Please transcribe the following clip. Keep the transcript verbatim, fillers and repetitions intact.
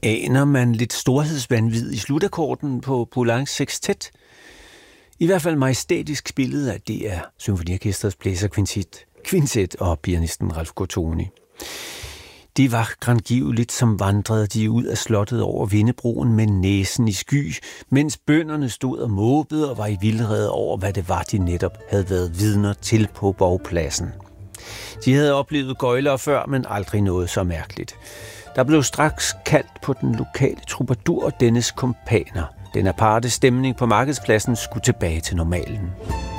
Aner man lidt storhedsvanvid i slutakkorden på Poulencs sextet? I hvert fald majestætisk spillet af D R Symfoniorkestrets blæserkvintet, kvintet og pianisten Ralph Gortoni. Det var grandgiveligt, som vandrede de ud af slottet over Vindebroen med næsen i sky, mens bønderne stod og måbede og var i vildrede over, hvad det var, de netop havde været vidner til på borgpladsen. De havde oplevet gøjler før, men aldrig noget så mærkeligt. Der blev straks kaldt på den lokale troubadour og dennes kompaner. Den aparte stemning på markedspladsen skulle tilbage til normalen.